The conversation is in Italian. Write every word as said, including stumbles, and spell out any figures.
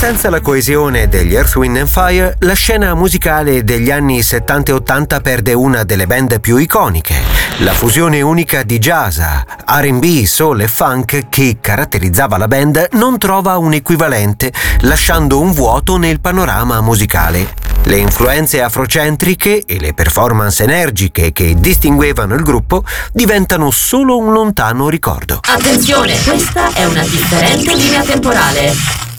Senza la coesione degli Earth, Wind and Fire, la scena musicale degli anni settanta e ottanta perde una delle band più iconiche. La fusione unica di jazz, R and B, soul e funk che caratterizzava la band non trova un equivalente, lasciando un vuoto nel panorama musicale. Le influenze afrocentriche e le performance energiche che distinguevano il gruppo diventano solo un lontano ricordo. Attenzione, questa è una differente linea temporale.